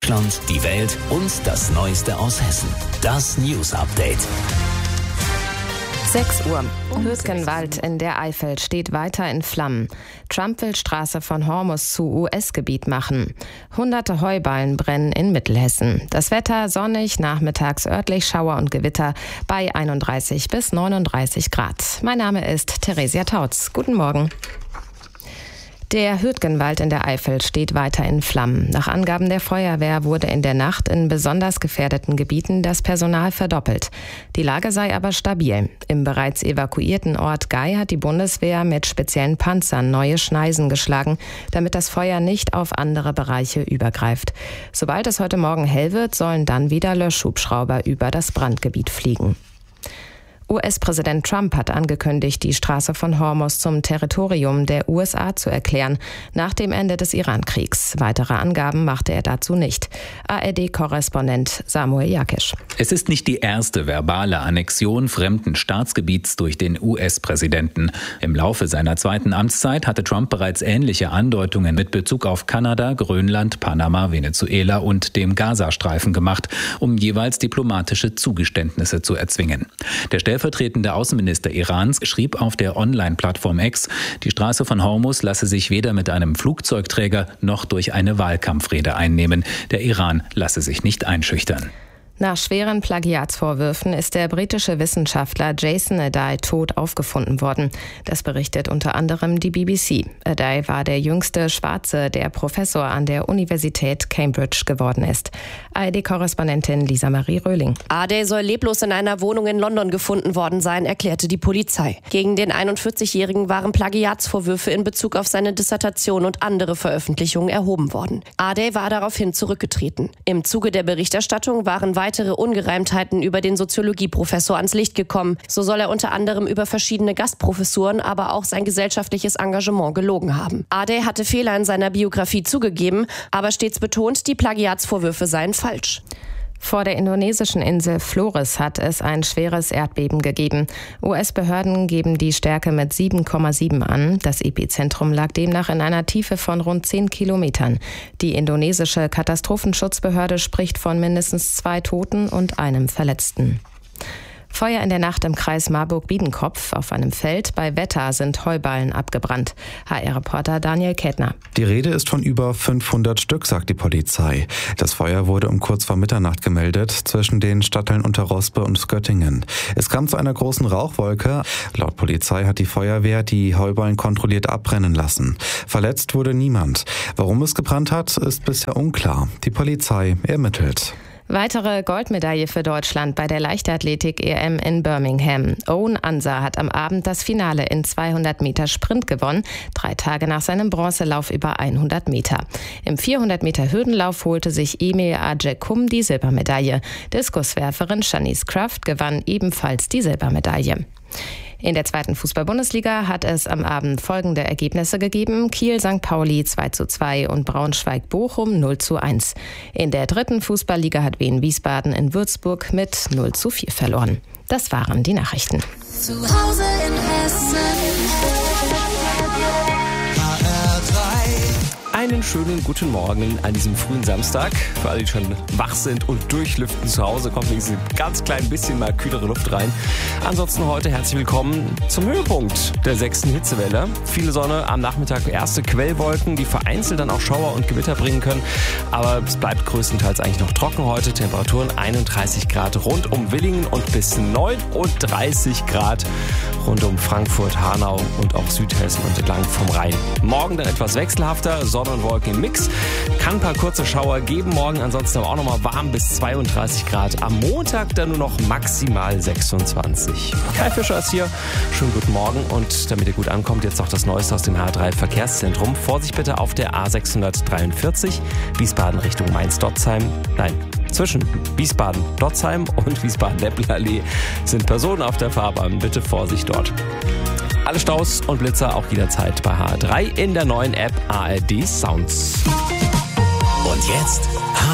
Deutschland, die Welt und das Neueste aus Hessen. Das News Update. 6 Uhr. Hürtgenwald in der Eifel steht weiter in Flammen. Trump will Straße von Hormuz zu US-Gebiet machen. Hunderte Heuballen brennen in Mittelhessen. Das Wetter sonnig, nachmittags örtlich Schauer und Gewitter bei 31 bis 39 Grad. Mein Name ist Theresia Tautz. Guten Morgen. Der Hürtgenwald in der Eifel steht weiter in Flammen. Nach Angaben der Feuerwehr wurde in der Nacht in besonders gefährdeten Gebieten das Personal verdoppelt. Die Lage sei aber stabil. Im bereits evakuierten Ort Gei hat die Bundeswehr mit speziellen Panzern neue Schneisen geschlagen, damit das Feuer nicht auf andere Bereiche übergreift. Sobald es heute Morgen hell wird, sollen dann wieder Löschhubschrauber über das Brandgebiet fliegen. US-Präsident Trump hat angekündigt, die Straße von Hormuz zum Territorium der USA zu erklären, nach dem Ende des Iran-Kriegs. Weitere Angaben machte er dazu nicht. ARD-Korrespondent Samuel Jakisch. Es ist nicht die erste verbale Annexion fremden Staatsgebiets durch den US-Präsidenten. Im Laufe seiner zweiten Amtszeit hatte Trump bereits ähnliche Andeutungen mit Bezug auf Kanada, Grönland, Panama, Venezuela und dem Gazastreifen gemacht, um jeweils diplomatische Zugeständnisse zu erzwingen. Der stellvertretende Außenminister Irans schrieb auf der Online-Plattform X, die Straße von Hormuz lasse sich weder mit einem Flugzeugträger noch durch eine Wahlkampfrede einnehmen. Der Iran lasse sich nicht einschüchtern. Nach schweren Plagiatsvorwürfen ist der britische Wissenschaftler Jason Adai tot aufgefunden worden. Das berichtet unter anderem die BBC. Adai war der jüngste Schwarze, der Professor an der Universität Cambridge geworden ist. ARD-Korrespondentin Lisa Marie Röhling. Adai soll leblos in einer Wohnung in London gefunden worden sein, erklärte die Polizei. Gegen den 41-Jährigen waren Plagiatsvorwürfe in Bezug auf seine Dissertation und andere Veröffentlichungen erhoben worden. Adai war daraufhin zurückgetreten. Im Zuge der Berichterstattung waren weitere Ungereimtheiten über den Soziologieprofessor ans Licht gekommen. So soll er unter anderem über verschiedene Gastprofessuren, aber auch sein gesellschaftliches Engagement gelogen haben. Adai hatte Fehler in seiner Biografie zugegeben, aber stets betont, die Plagiatsvorwürfe seien falsch. Vor der indonesischen Insel Flores hat es ein schweres Erdbeben gegeben. US-Behörden geben die Stärke mit 7,7 an. Das Epizentrum lag demnach in einer Tiefe von rund 10 Kilometern. Die indonesische Katastrophenschutzbehörde spricht von mindestens 2 Toten und einem Verletzten. Feuer in der Nacht im Kreis Marburg-Biedenkopf. Auf einem Feld bei Wetter sind Heuballen abgebrannt. HR-Reporter Daniel Kettner. Die Rede ist von über 500 Stück, sagt die Polizei. Das Feuer wurde um kurz vor Mitternacht gemeldet zwischen den Stadtteilen Unterrospe und Göttingen. Es kam zu einer großen Rauchwolke. Laut Polizei hat die Feuerwehr die Heuballen kontrolliert abbrennen lassen. Verletzt wurde niemand. Warum es gebrannt hat, ist bisher unklar. Die Polizei ermittelt. Weitere Goldmedaille für Deutschland bei der Leichtathletik-EM in Birmingham. Owen Ansa hat am Abend das Finale in 200 Meter Sprint gewonnen, 3 Tage nach seinem Bronzelauf über 100 Meter. Im 400 Meter Hürdenlauf holte sich Emil Ajekum die Silbermedaille. Diskuswerferin Shanice Kraft gewann ebenfalls die Silbermedaille. In der 2. Fußball-Bundesliga hat es am Abend folgende Ergebnisse gegeben. Kiel-St. Pauli 2:2 und Braunschweig-Bochum 0:1. In der 3. Fußballliga hat Wien Wiesbaden in Würzburg mit 0:4 verloren. Das waren die Nachrichten. Zu Hause in Hessen. Einen schönen guten Morgen an diesem frühen Samstag. Für alle, die schon wach sind und durchlüften zu Hause, kommt ein ganz klein bisschen mal kühlere Luft rein. Ansonsten heute herzlich willkommen zum Höhepunkt der 6. Hitzewelle. Viele Sonne, am Nachmittag erste Quellwolken, die vereinzelt dann auch Schauer und Gewitter bringen können. Aber es bleibt größtenteils eigentlich noch trocken heute. Temperaturen 31 Grad rund um Willingen und bis 39 Grad rund um Frankfurt, Hanau und auch Südhessen und entlang vom Rhein. Morgen dann etwas wechselhafter, Sonne und Wolken im Mix. Kann ein paar kurze Schauer geben morgen, ansonsten aber auch nochmal warm bis 32 Grad. Am Montag dann nur noch maximal 26. Kai Fischer ist hier. Schönen guten Morgen und damit ihr gut ankommt, jetzt noch das Neueste aus dem H3 Verkehrszentrum. Vorsicht bitte auf der A643, Wiesbaden Richtung Mainz-Dotzheim. Nein, zwischen Wiesbaden-Dotzheim und Wiesbaden-Leppelallee sind Personen auf der Fahrbahn. Bitte Vorsicht dort. Alle Staus und Blitzer auch jederzeit bei H3 in der neuen App ARD Sounds. Und jetzt